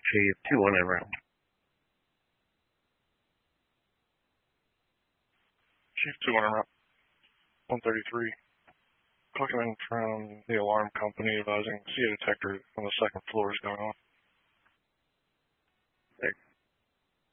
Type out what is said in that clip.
Chief 2-1 in round. Chief 2-1 in round. 133. Clicking in from the alarm company advising see a detector on the second floor is going off.